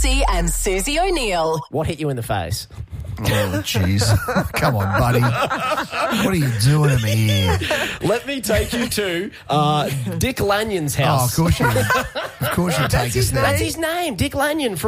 Massey and Susie O'Neill. What hit you in the face? Oh, jeez. Come on, buddy. What are you doing to me here? Let me take you to Dick Lanyon's Oh, house. of course you take us there. That's his name, Dick Lanyon from